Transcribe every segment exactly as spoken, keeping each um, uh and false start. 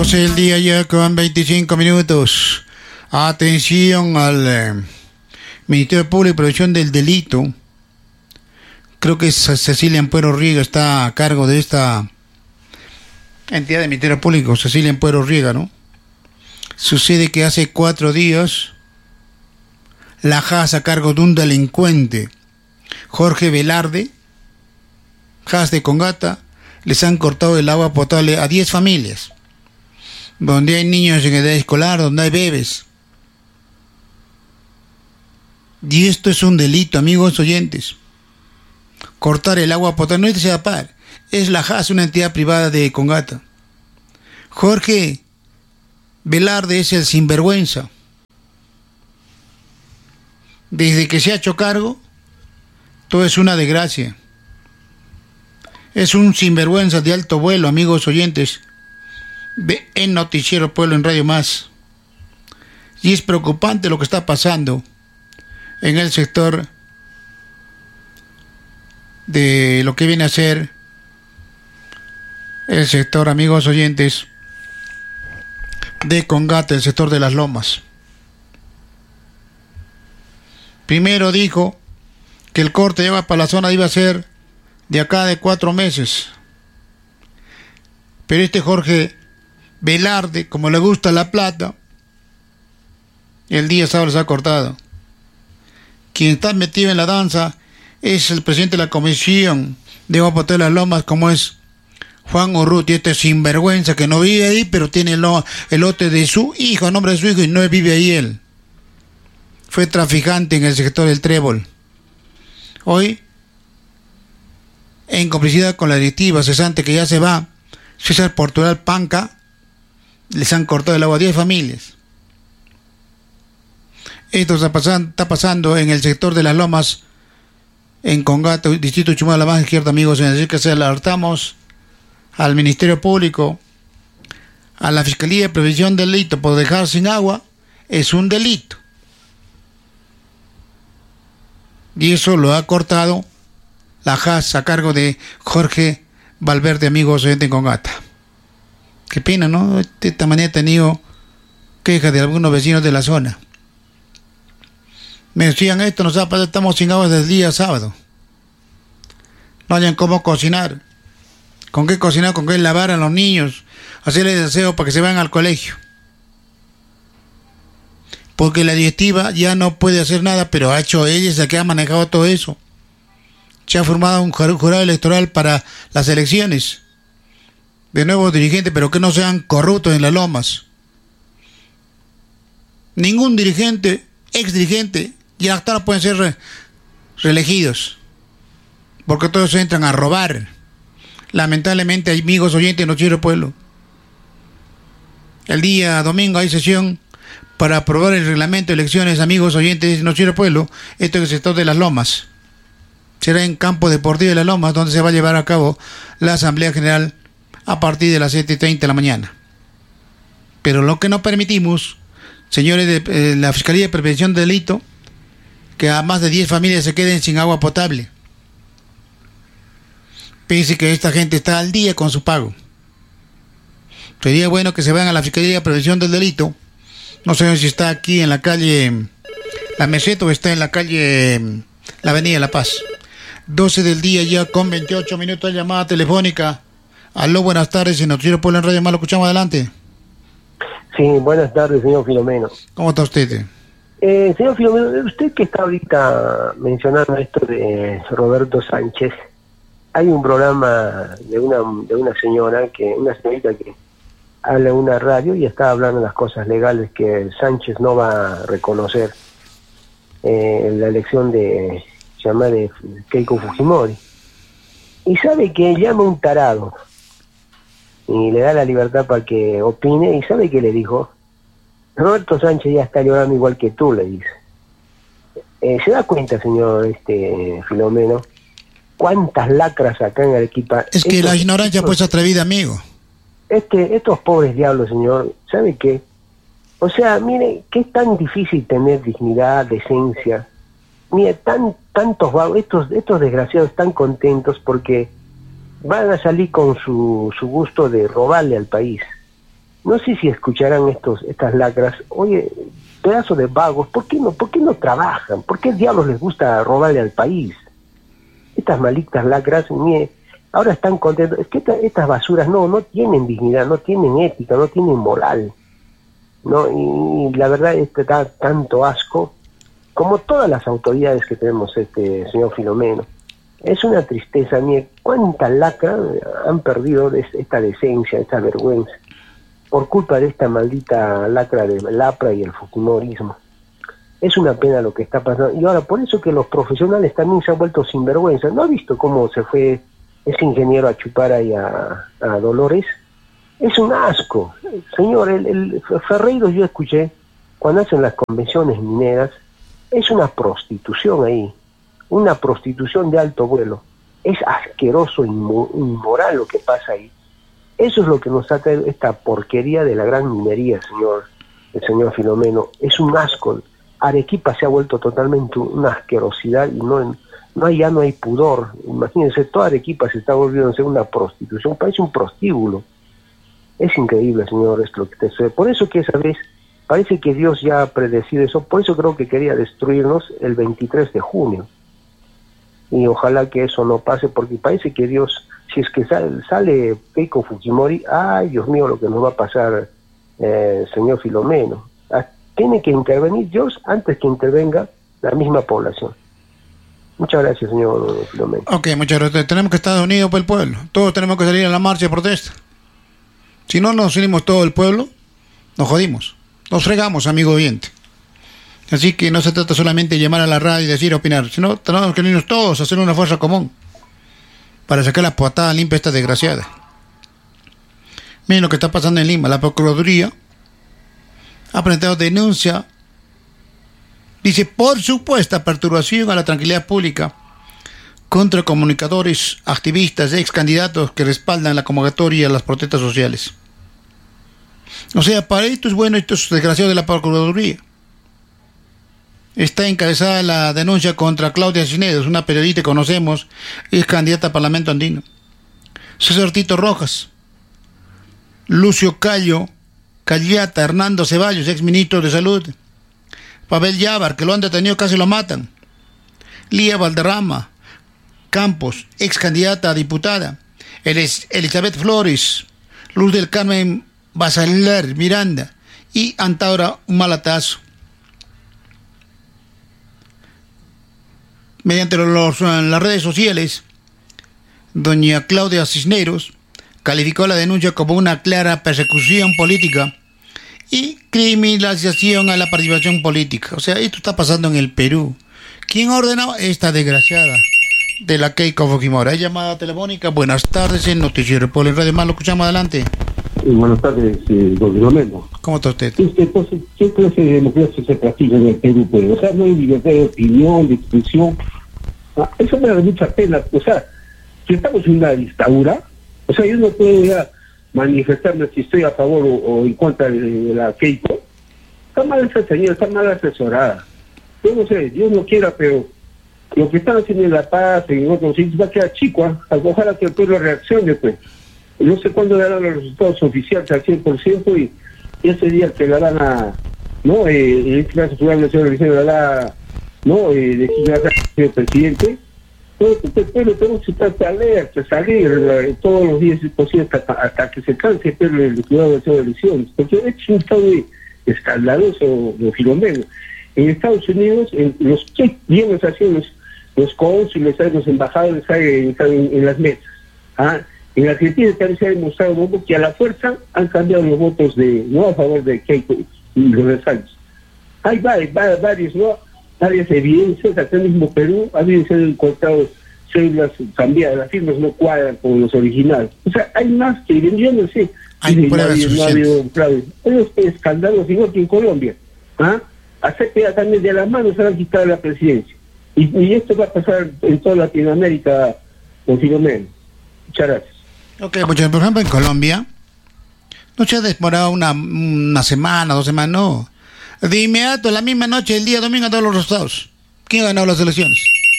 El día ya con veinticinco minutos. Atención al eh, Ministerio Público y Prevención del Delito. Creo que Cecilia Ampuero Riega está a cargo de esta entidad del Ministerio Público, Cecilia Ampuero Riega, ¿no? Sucede que hace cuatro días la J A S a cargo de un delincuente, Jorge Velarde, J A S de Congata, les han cortado el agua potable a diez familias, donde hay niños en edad escolar, donde hay bebés. Y esto es un delito, amigos oyentes. Cortar el agua potable, no es de par, es la J A S, una entidad privada de Congata. Jorge Velarde es el sinvergüenza. Desde que se ha hecho cargo, todo es una desgracia. Es un sinvergüenza de alto vuelo, amigos oyentes. Ve en Noticiero Pueblo en Radio Más. Y es preocupante lo que está pasando en el sector de lo que viene a ser el sector, amigos oyentes, de Congata, el sector de las Lomas. Primero dijo que el corte de agua para la zona iba a ser de acá de cuatro meses. Pero este Jorge Velarde, como le gusta la plata, el día sábado se ha cortado. Quien está metido en la danza es el presidente de la Comisión de Agua Potable de las Lomas, como es Juan Urruti, este sinvergüenza que no vive ahí, pero tiene el, el lote de su hijo, a nombre de su hijo, y no vive ahí él. Fue traficante en el sector del Trébol. Hoy, en complicidad con la directiva cesante que ya se va, César Portugal Panca, les han cortado el agua a diez familias. Esto está pasando, está pasando en el sector de las Lomas, en Congata, distrito Chumá, la más izquierda, amigos. Es decir, que se alertamos al Ministerio Público, a la Fiscalía de Prevención del Delito, por dejar sin agua, es un delito. Y eso lo ha cortado la J A S a cargo de Jorge Valverde, amigos oyentes en Congata. Qué pena, ¿no? De esta manera he tenido quejas de algunos vecinos de la zona. Me decían, esto nos ha pasado, estamos sin agua desde el día sábado. No hayan cómo cocinar. ¿Con qué cocinar? ¿Con qué lavar a los niños? Hacerles deseo para que se vayan al colegio. Porque la directiva ya no puede hacer nada, pero ha hecho ella, la que ha manejado todo eso. Se ha formado un jurado electoral para las elecciones de nuevos dirigentes, pero que no sean corruptos en las Lomas. Ningún dirigente, ex dirigente y actual pueden ser re reelegidos, porque todos entran a robar. Lamentablemente, amigos oyentes de Noticiero Pueblo, el día domingo hay sesión para aprobar el reglamento de elecciones, amigos oyentes de Noticiero Pueblo. Esto es el sector de las Lomas. Será en Campo Deportivo de las Lomas, donde se va a llevar a cabo la Asamblea General a partir de las siete y treinta de la mañana. Pero lo que no permitimos, señores de eh, la Fiscalía de Prevención del Delito, que a más de diez familias se queden sin agua potable. Piense que esta gente está al día con su pago. Sería bueno que se vayan a la Fiscalía de Prevención del Delito. No sé si está aquí en la calle La Meseta o está en la calle la Avenida La Paz. doce del día ya con veintiocho minutos, llamada telefónica. Aló, buenas tardes, en Noticiero Pueblo en Radio Más, lo escuchamos, adelante. Sí, buenas tardes, señor Filomeno. ¿Cómo está usted? Eh, señor Filomeno, usted que está ahorita mencionando esto de Roberto Sánchez, hay un programa de una de una señora, que una señorita que habla en una radio y está hablando de las cosas legales que Sánchez no va a reconocer eh, la elección de, se llama de Keiko Fujimori. Y sabe que llama un tarado y le da la libertad para que opine, y sabe que le dijo, Roberto Sánchez ya está llorando igual que tú, le dice. Eh, ¿Se da cuenta, señor este Filomeno, cuántas lacras acá en Arequipa? Es que estos, la ignorancia estos, pues atrevida, amigo. Este, estos pobres diablos, señor, ¿sabe qué? O sea, mire, que es tan difícil tener dignidad, decencia. Mire, tan, tantos vagos, estos, estos desgraciados están contentos porque van a salir con su, su gusto de robarle al país. no sé si escucharán estos estas lacras. Oye, pedazo de vagos, ¿por qué no, por qué no trabajan? ¿Por qué diablos les gusta robarle al país? Estas malditas lacras, mire, ahora están contentos. Es que esta, estas basuras no, no tienen dignidad, no tienen ética, no tienen moral, ¿no? Y, y la verdad es que da tanto asco, como todas las autoridades que tenemos, este señor Filomeno. Es una tristeza, mire, cuánta lacra han perdido de esta decencia, esta vergüenza, por culpa de esta maldita lacra de Lapra y el fujimorismo. Es una pena lo que está pasando. Y ahora, por eso que los profesionales también se han vuelto sinvergüenza. ¿No ha visto cómo se fue ese ingeniero a chupar ahí a, a Dolores? Es un asco. Señor, el, el Ferreiros, yo escuché, cuando hacen las convenciones mineras, es una prostitución ahí. Una prostitución de alto vuelo. Es asqueroso, inmo, inmoral lo que pasa ahí. Eso es lo que nos ha traído esta porquería de la gran minería, señor, el señor Filomeno. Es un asco. Arequipa se ha vuelto totalmente una asquerosidad y no, no hay, ya no hay pudor. Imagínense, toda Arequipa se está volviendo a ser una prostitución, parece un prostíbulo. Es increíble, señor, esto que te sucede. Por eso que esa vez parece que Dios ya ha predecido eso, por eso creo que quería destruirnos el veintitrés de junio. Y ojalá que eso no pase, porque parece que Dios, si es que sale, sale Keiko Fujimori, ay, Dios mío, lo que nos va a pasar, eh, señor Filomeno. Tiene que intervenir Dios antes que intervenga la misma población. Muchas gracias, señor Filomeno. Ok, muchas gracias. Tenemos que estar unidos por el pueblo. Todos tenemos que salir a la marcha de protesta. Si no nos unimos todo el pueblo, nos jodimos. Nos fregamos, amigo oyente. Así que no se trata solamente de llamar a la radio y decir, opinar, sino tenemos que unirnos todos a hacer una fuerza común para sacar la patada limpia a esta desgraciada. Miren lo que está pasando en Lima. La Procuraduría ha presentado denuncia, dice, por supuesta perturbación a la tranquilidad pública contra comunicadores, activistas, ex candidatos que respaldan la convocatoria a las protestas sociales. O sea, para esto es bueno, esto es desgraciado de la Procuraduría. Está encabezada la denuncia contra Claudia Cisneros, una periodista que conocemos, es candidata al Parlamento Andino. César Tito Rojas, Lucio Callo, Callata, Hernando Ceballos, ex ministro de Salud, Pavel Llávar, que lo han detenido, casi lo matan, Lía Valderrama Campos, ex candidata a diputada, Elizabeth Flores, Luz del Carmen Basaler Miranda y Antaura Malatazo. Mediante los, las redes sociales, doña Claudia Cisneros calificó la denuncia como una clara persecución política y criminalización a la participación política. O sea, esto está pasando en el Perú. ¿Quién ordenó esta desgraciada de la Keiko Fujimori? Hay llamada telefónica. Buenas tardes en Noticiero Pueblo en Radio Más. Lo escuchamos adelante. Eh, buenas tardes, eh, don Filomeno. ¿Cómo está usted? Entonces, ¿qué clase de democracia se practica en el Perú? Pues? O sea, no hay libertad de opinión, de expresión. Ah, eso me da mucha pena. O sea, si estamos en una dictadura, o sea, yo no puedo ya manifestarme si estoy a favor o, o en contra de, de la Keiko. Está mal esa señora, está mal asesorada. Yo no sé, Dios no quiera, pero lo que están haciendo en La Paz, en otros sitios, va a quedar chico. ¿eh? Ojalá que el pueblo reaccione, pues. No sé cuándo darán los resultados oficiales al cien por ciento y, y ese día que la dan a, ¿no? Eh, en este caso, el señor Vicente la ¿no? Eh, de que el presidente. Todo este pueblo tenemos que estar alerta, salir eh, todos los días, si es posible, hasta, hasta que se canse pero el cuidado de hacer elecciones. Porque es un estado escandaloso de Filomeno. En Estados Unidos, en los que vienen haciendo los, los cónsules, los embajadores en, en, en las mesas. ¿Ah? En Argentina también se ha demostrado ¿no? que a la fuerza han cambiado los votos de no a favor de Keiko y los resaltos. Hay varios, varios, ¿no? varias evidencias, acá mismo Perú, habían sido encontrados células cambiadas, las firmas no cuadran con los originales. O sea, hay más que yo no sé. Hay si pruebas no, no ha habido fraude. Hay escándalos igual que en Colombia. ¿Ah? Hacer que ya también de las manos se han quitado la presidencia. Y, y esto va a pasar en toda Latinoamérica con Filomeno. Muchas gracias. Ok, muchas por ejemplo en Colombia no se ha demorado una, una semana, dos semanas, no. De inmediato, la misma noche, el día domingo, todos los resultados. ¿Quién ha ganado las elecciones?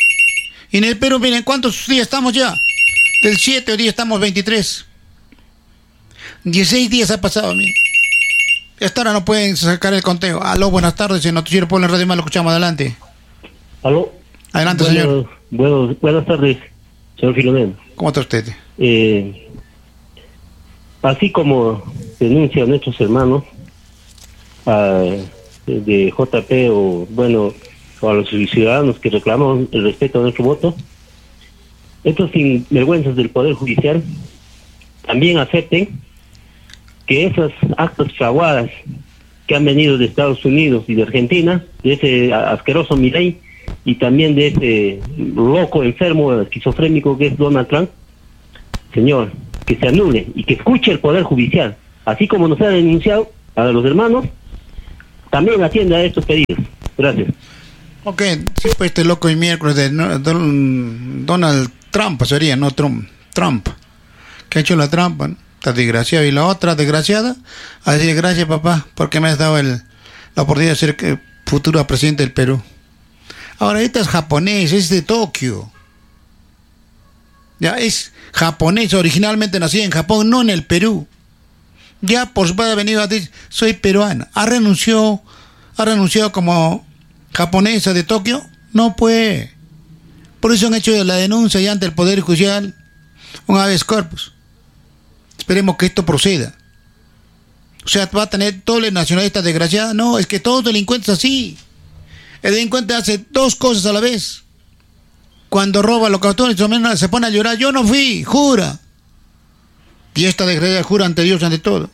Y en el Perú, miren, ¿cuántos días estamos ya? Del siete, hoy día estamos veintitrés. dieciséis días ha pasado, miren. Esta hora no pueden sacar el conteo. Aló, buenas tardes, el Noticiero Pueblo en Radio Más, lo escuchamos, adelante. Aló. Adelante, bueno, señor. Bueno, buenas tardes, señor Filomeno. ¿Cómo está usted? Eh, así como denuncian nuestros hermanos a, de J P o, bueno, o a los ciudadanos que reclaman el respeto a nuestro voto, estos sinvergüenzas del Poder Judicial también acepten que esas actas fraguadas que han venido de Estados Unidos y de Argentina, de ese asqueroso Milei y también de ese loco, enfermo, esquizofrénico que es Donald Trump, señor, que se anule y que escuche el Poder Judicial, así como nos ha denunciado a los hermanos, también atienda a estos pedidos. Gracias. Ok, sí, pues este loco y miércoles de no, don, Donald Trump sería, no Trump, Trump, que ha hecho la trampa, ¿no? Está desgraciado. Y la otra desgraciada, a decir gracias papá, porque me has dado el, la oportunidad de ser eh, futuro presidente del Perú. Ahora, esta es japonés, es de Tokio. Ya, es japonés, originalmente nacida en Japón, no en el Perú. Ya por su padre ha venido a decir, soy peruana. ¿Ha renunciado, ha renunciado como japonesa de Tokio? No puede. Por eso han hecho la denuncia ya ante el Poder Judicial, un habeas corpus. Esperemos que esto proceda. O sea, ¿va a tener doble nacionalista desgraciada? No, es que todos delincuentes así. El delincuente hace dos cosas a la vez. Cuando roba los cartones, se pone a llorar. Yo no fui, jura. Y esta desgraciada jura ante Dios, ante todo.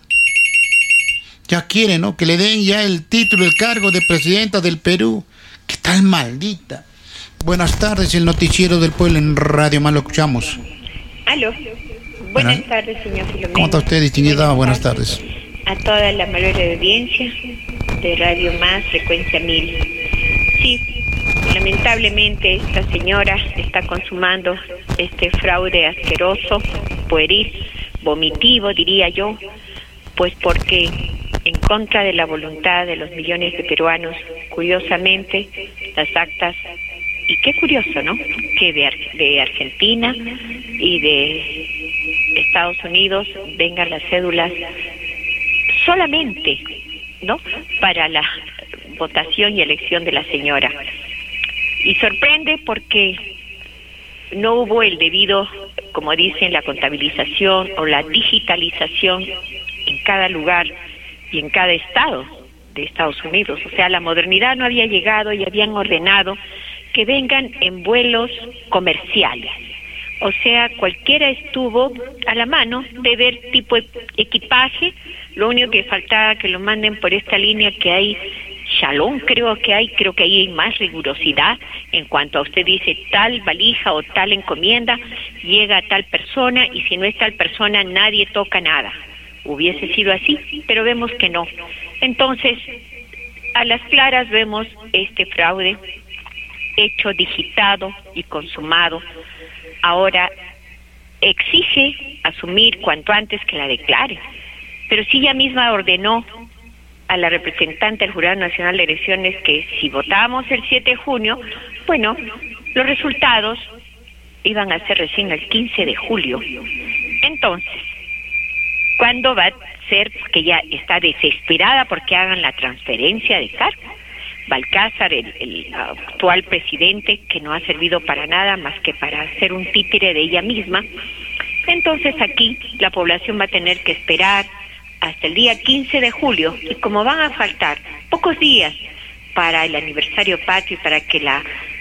Ya quiere, ¿no? Que le den ya el título, el cargo de presidenta del Perú. ¿Qué tal maldita? Buenas tardes, el Noticiero del Pueblo en Radio Más, lo escuchamos. Aló. Buenas Buenas tardes, señor Filomeno. ¿Cómo está usted, distinguida? Buenas, Buenas tardes. tardes. A toda la amable audiencia de Radio Más, Frecuencia Mil. Sí, lamentablemente esta señora está consumando este fraude asqueroso, pueril, vomitivo, diría yo, pues porque en contra de la voluntad de los millones de peruanos, curiosamente, las actas, y qué curioso, ¿no?, que de, Ar- de Argentina y de Estados Unidos vengan las cédulas solamente, ¿no?, para la votación y elección de la señora. Y sorprende porque no hubo el debido, como dicen, la contabilización o la digitalización en cada lugar y en cada estado de Estados Unidos. O sea, la modernidad no había llegado y habían ordenado que vengan en vuelos comerciales. O sea, cualquiera estuvo a la mano de ver tipo de equipaje. Lo único que faltaba que lo manden por esta línea que hay, Shalom creo que hay, creo que ahí hay más rigurosidad en cuanto a usted dice tal valija o tal encomienda, llega a tal persona y si no es tal persona nadie toca nada. Hubiese sido así, pero vemos que no. Entonces, a las claras vemos este fraude hecho, digitado y consumado. Ahora exige asumir cuanto antes que la declare, pero si ella misma ordenó a la representante del Jurado Nacional de Elecciones que si votábamos el siete de junio, bueno, los resultados iban a ser recién el quince de julio. Entonces, ¿cuándo va a ser? Porque ya está desesperada porque hagan la transferencia de cargo. Balcázar, el, el actual presidente, que no ha servido para nada más que para ser un títere de ella misma. Entonces aquí la población va a tener que esperar hasta el día quince de julio, y como van a faltar pocos días para el aniversario patrio y para que la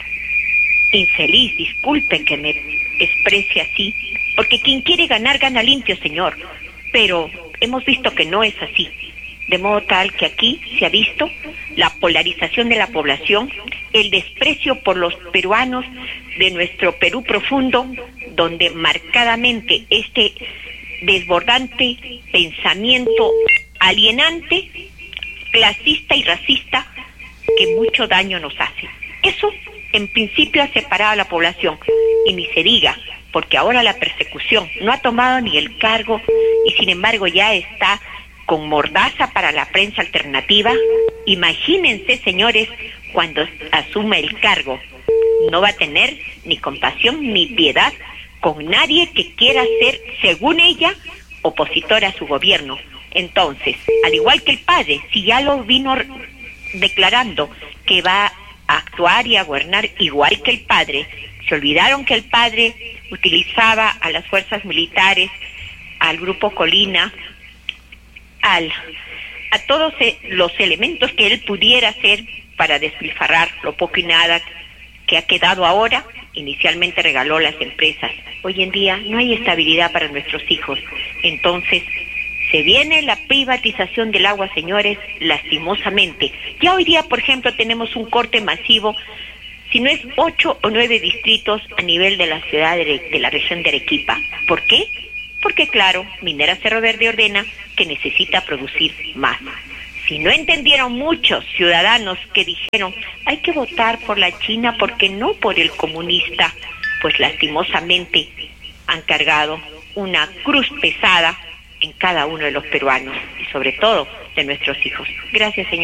infeliz, disculpe que me exprese así, porque quien quiere ganar, gana limpio, señor, pero hemos visto que no es así. De modo tal que aquí se ha visto la polarización de la población, el desprecio por los peruanos de nuestro Perú profundo, donde marcadamente este desbordante pensamiento alienante, clasista y racista que mucho daño nos hace. Eso en principio ha separado a la población, y ni se diga, porque ahora la persecución no ha tomado ni el cargo y sin embargo ya está con mordaza para la prensa alternativa. Imagínense, señores, cuando asuma el cargo, no va a tener ni compasión ni piedad con nadie que quiera ser, según ella, opositora a su gobierno. Entonces, al igual que el padre, si ya lo vino declarando que va a actuar y a gobernar igual que el padre, se olvidaron que el padre utilizaba a las fuerzas militares, al grupo Colina, al, a todos los elementos que él pudiera hacer para despilfarrar lo poco y nada que ha quedado ahora. Inicialmente regaló las empresas. Hoy en día no hay estabilidad para nuestros hijos. Entonces, se viene la privatización del agua, señores, lastimosamente. Ya hoy día, por ejemplo, tenemos un corte masivo, si no es ocho o nueve distritos a nivel de la ciudad de, de la región de Arequipa. ¿Por qué? Porque, claro, Minera Cerro Verde ordena que necesita producir más. Si no entendieron muchos ciudadanos que dijeron, hay que votar por la China porque no por el comunista, pues lastimosamente han cargado una cruz pesada en cada uno de los peruanos y sobre todo de nuestros hijos. Gracias, señor.